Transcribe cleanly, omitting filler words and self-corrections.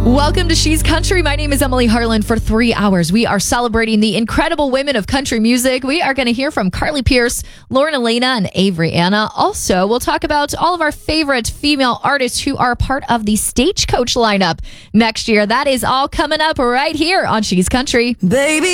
Welcome to She's Country. My name is Emily Harlan. For 3 hours, we are celebrating the incredible women of country music. We are going to hear from Carly Pearce, Lauren Elena, and Avery Anna. Also, we'll talk about all of our favorite female artists who are part of the Stagecoach lineup next year. That is all coming up right here on She's Country. Baby.